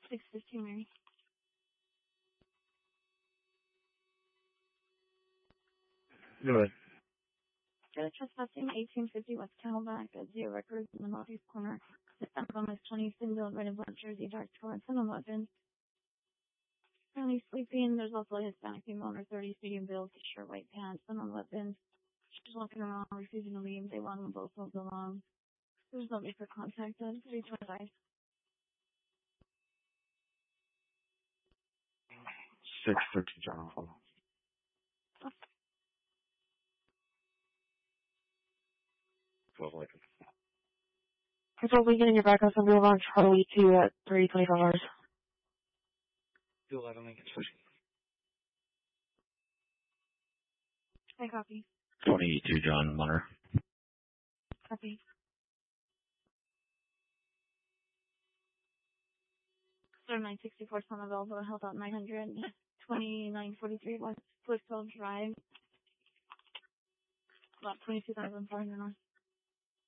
6:15, Mary. Go ahead. Good trespassing, 1850 West Camelback at 0 records in the northeast corner. Alabama 20, Finville, right of West Jersey, dark Taurus, and 11. Apparently sleeping. There's also a Hispanic female under 30, medium build, t-shirt, white pants, and on weapons. She's walking around, refusing to leave. They want them both moved along. There's nobody for contact at 325. 613 John, hold on. Control Lincoln in your back on Sunday on Charlie 2 at 325 hours. 211 Lincoln City. I copy. 22 John Munner. Copy. Sir 964 Son of Elbow, held out 900, 2943 West Foothill Drive, about 22,400 north.